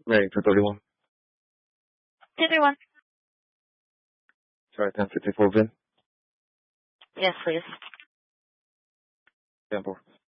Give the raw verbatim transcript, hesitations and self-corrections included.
Ready for thirty-one. Two three one. Sorry, ten fifty-four, Vin. Yes, please. ten four.